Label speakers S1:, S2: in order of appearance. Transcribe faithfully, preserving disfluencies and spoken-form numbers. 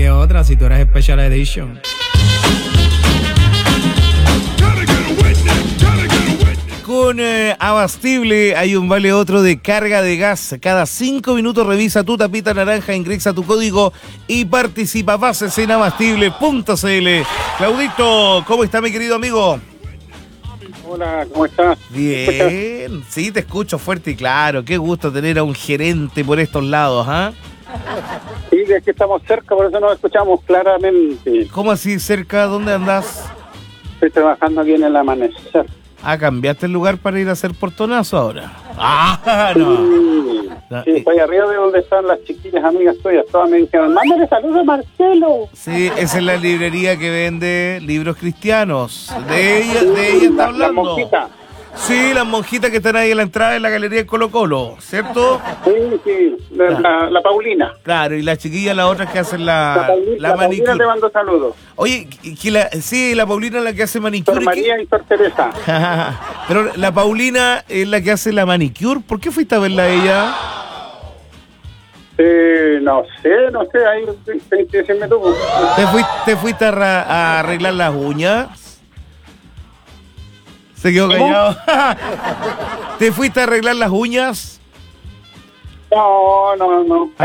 S1: ¿Qué otra? Si tú eres Special Edition. Con eh, Abastible hay un vale otro de carga de gas. Cada cinco minutos revisa tu tapita naranja, ingresa tu código y participa. Bases en abastible punto c l. Claudito, ¿cómo está mi querido amigo?
S2: Hola, ¿cómo estás?
S1: Bien, sí, te escucho fuerte y claro. Qué gusto tener a un gerente por estos lados, ¿ah?
S2: Sí, de que estamos cerca, por eso nos escuchamos claramente.
S1: ¿Cómo así cerca? ¿Dónde andás?
S2: Estoy trabajando aquí en el amanecer.
S1: Ah, ¿cambiaste el lugar para ir a hacer portonazo ahora? ¡Ah, no!
S2: Sí, sí, estoy arriba de donde están las chiquillas amigas tuyas. Todas me dijeron, mándale saludos a Marcelo.
S1: Sí, esa es la librería que vende libros cristianos. De ella, de ella está
S2: La,
S1: hablando.
S2: la monjita.
S1: Sí, las monjitas que están ahí en la entrada de la galería de Colo Colo, ¿cierto?
S2: Sí, sí, la,
S1: Claro.
S2: la, la Paulina.
S1: Claro, y las chiquillas, las otras que hacen
S2: La,
S1: la,
S2: Paulina,
S1: la
S2: la Paulina
S1: manicure.
S2: te mando saludos.
S1: Oye, que- que la, sí, la Paulina es la que hace manicure.
S2: Sor María y Sor Teresa.
S1: Pero la Paulina es la que hace la manicure. ¿Por qué fuiste a verla a ella?
S2: Eh, no sé, no sé, ahí tenés que decirme tú.
S1: ¿Te fuiste, te fuiste a, ra- a arreglar las uñas? Se quedó callado. ¿Te fuiste a arreglar las uñas?
S2: No, no, no.